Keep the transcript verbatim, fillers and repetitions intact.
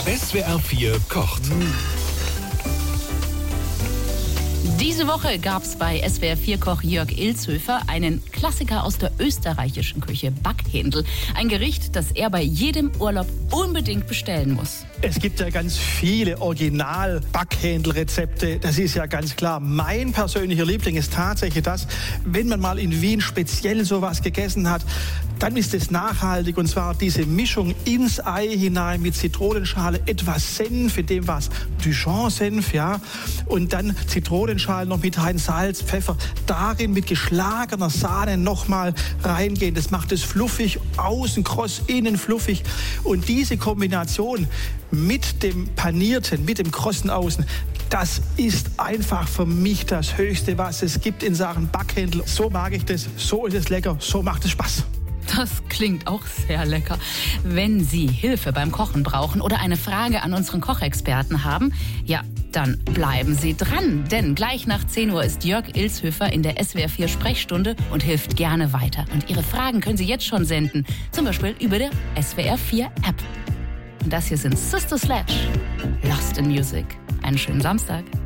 S W R vier kocht. Diese Woche gab es bei S W R vier Koch Jörg Ilshöfer einen Klassiker aus der österreichischen Küche, Backhändel. Ein Gericht, das er bei jedem Urlaub unbedingt bestellen muss. Es gibt ja ganz viele Original-Backhändel-Rezepte. Das ist ja ganz klar. Mein persönlicher Liebling ist tatsächlich das, wenn man mal in Wien speziell sowas gegessen hat, dann ist es nachhaltig. Und zwar diese Mischung ins Ei hinein mit Zitronenschale, etwas Senf, in dem was Dijon-Senf, ja. Und dann Zitronenschale noch mit rein, Salz, Pfeffer. Darin mit geschlagener Sahne nochmal reingehen. Das macht es fluffig, außen kross, innen fluffig. Und diese Kombination mit dem Panierten, mit dem krossen Außen, das ist einfach für mich das Höchste, was es gibt in Sachen Backhändel. So mag ich das, so ist es lecker, so macht es Spaß. Das klingt auch sehr lecker. Wenn Sie Hilfe beim Kochen brauchen oder eine Frage an unseren Kochexperten haben, ja, dann bleiben Sie dran. Denn gleich nach zehn Uhr ist Jörg Ilshöfer in der S W R vier Sprechstunde und hilft gerne weiter. Und Ihre Fragen können Sie jetzt schon senden, zum Beispiel über der S W R vier App. Und das hier sind Sister Sledge, Lost in Music. Einen schönen Samstag.